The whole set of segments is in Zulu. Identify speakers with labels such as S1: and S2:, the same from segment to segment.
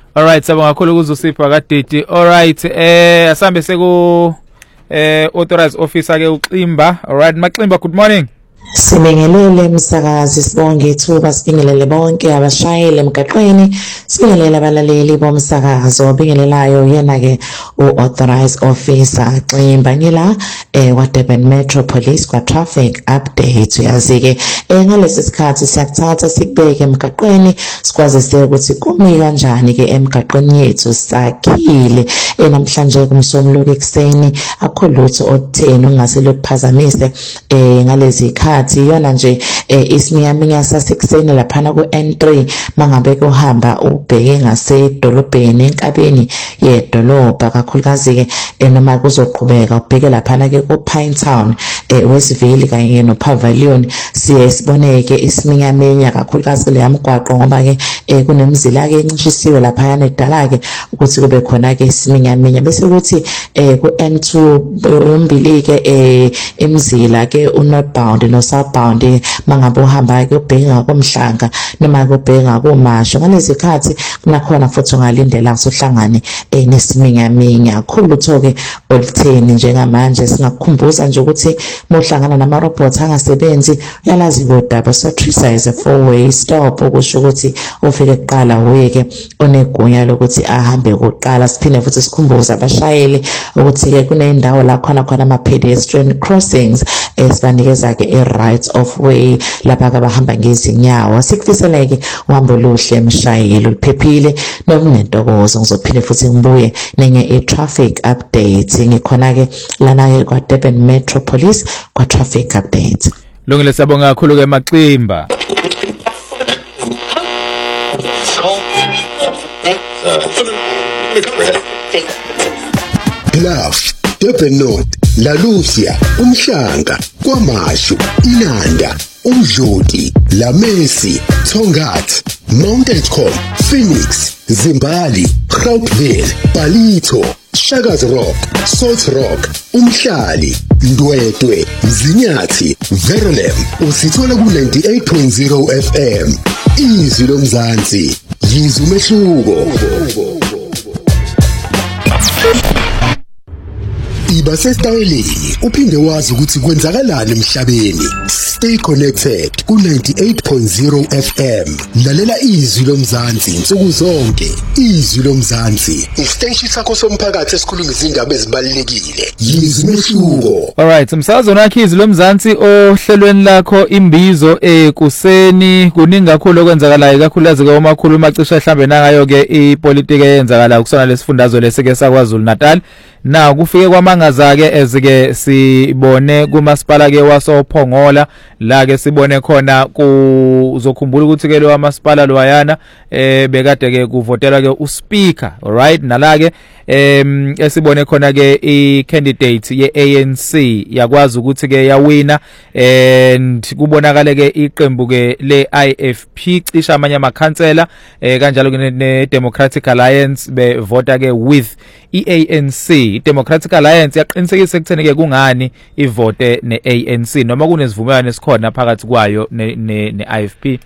S1: Alright, sabonga kakhulu ukuzosipha kaDidi. Alright, asambe seku authorized officer ke uXimba. Alright, Maximba, good morning.
S2: Sibingelele umsakazi, sibonge ithuba, sibingelele bonke abashayeli emgaqweni, sibingelele abalaleli bomsakazo, obingelelayo yena ke u-authorized officer Ximba ngila wa-Durban Metro Police kwa-traffic update. Uyazi ke ngalesi sikhathi siyakuthatha sikubeke emgaqweni sikwazise ukuthi kumi kanjani ke emgaqweni yethu sakhile. Namhlanje kumsombuluko ekseni akho lutho okutheni ungase lokuphazamise ngalezi khathi yona nje isiminyaminya sasekuseni laphana ku-N3 mangabe kuhamba ubheke ngasedolobheni enkabeni yedolobha kakhulukazi ke noma kuzoqhubeka ubheke laphana ke ku-Pine Town Westville kanye no-Pavilion siye siboneke isiminyaminya kakhulukazi le yamgwaqo ngoba ke kunemizila ke encishisiwe laphana edala ke ukuthi kube khona ke isiminyaminya bese kuthi ku-N2 umbili ke imizila ke unorthbound no southbound mangabe uhamba ke ubheka komhlanga noma kubheka komasho ngalezikhathi kunakhona futhi ungalindela usohlangane nesiminyaminya khulu thoke olutheni njengamanje singakukhumbuza nje ukuthi mohlangana nama robots angasebenzi uyalazi kodaba so Trisa is a four-way stop okusho ukuthi ufike kuqala uye ke onegunya lokuthi ahambe kuqala. Siphinde futhi sikhumbuza abashayeli ukuthi ke kunendawo la khona ama pedestrian crossings esibanikeza ke right of way lapha abahamba ngezinyawo. Sikufiseleke uhambo oluhle mshayeli oluphephile nokunentokozo. Ngizophinde futhi ngibuye nenye traffic update ngikhona ke lana ke kwa Durban Metro Police kwa traffic update.
S1: Lungile sabonga kakhulu ke Maximba.
S3: Love, Durban North, La Lucia, Umhlanga, KwaMashu, Inanda, Umdloti, La Messi, Tongat, Mount Edgecombe, Phoenix, Zimbali, Groundville, Palito, Shaka's Rock, Salt Rock, Umhlali, Ndwedwe, Mzinyathi, Verulam, usithola ku-98.0 FM. Izwi lomzansi, yizwi umehluko. Iba sesitayeleni uphinde wazi ukuthi kwenzakalani emhlabeni. Stay connected ku-98.0 FM. Lalela izwi lomzansi insuku zonke. Izwi lomzansi isiteshi sakho somphakathi esikhuluma izindaba ezibalulekile. Yizwi umehluko.
S1: Alright, umsakazo nakho izwi lomzansi ohlelweni lakho imbizo kuseni kuningi kakhulu okwenzakalayo kakhulukazi ke omakhulu macisha mhlambe nangayo ke ipolitiki eyenzakala kusona lesifundazwe lesike saKwaZulu Natal. Na kufike kwamangaza ke ezike sibone kumasipala ke wasoPhongola la ke sibone khona kuzokhumbula ukuthi ke lo wamasipala lo ayana bekade ke kuvotelwa ke uspeaker. Alright, nala ke esibone khona ke i-candidate ye-ANC yakwazi ukuthi ke yawina and kubonakala ke iqembu ke le-IFP cisha amanye amakhansela kanjalo ke ne-Democratic Alliance bevota ke with i-ANC. I-Democratic Alliance yaqinisekisa ekutheni ke kungani ivote ne-ANC noma kunezivumelwano esikhona phakathi kwayo ne-IFP.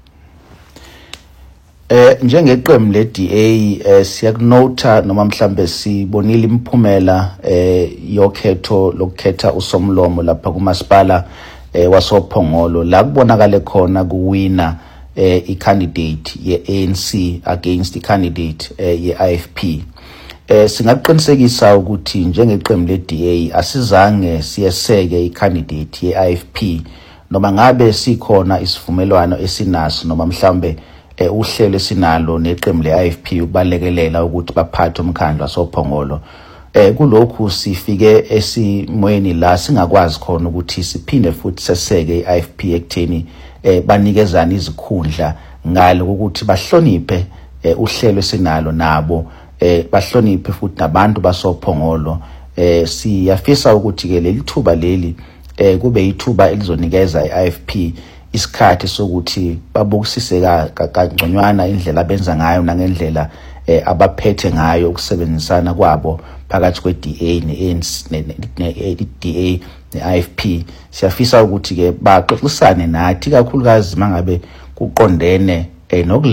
S4: Njengeqembu le-DA siyakunota noma mhlambe sibonile imphumela yokhetho lokukhetha usomlomo lapha kumasipala wasoPhongolo la kubonakala khona kuwina i-candidate ye-ANC against i-candidate ye-IFP. Singaqinisekisa ukuthi njengeqembu le-DA asizange siyeseke i-candidate ye-IFP noma ngabe sikhona isivumelwano esinaso noma mhlambe uhlelo esinalo neqembu le-IFP ukubalekelela ukuthi baphathe umkhandlu wasoPhongolo. Kulokhu sifike esimweni la singakwazi khona ukuthi siphinde futhi seseke i-IFP ekutheni banikezana izikhundla ngalo ukuthi bahloniphe uhlelo esinalo nabo bahloniphe futhi nabantu basoPhongolo. Siyafisa ukuthi ke leli thuba leli kube ithuba elizonikeza i-IFP isikhathi sokuthi babukisise kangconywana indlela abenza ngayo nangendlela abaphethe ngayo ukusebenzisana kwabo phakathi kwe-DA ne-DA ne-IFP. Siyafisa ukuthi ke baxoxisane nathi kakhulukazi mangabe kuqondene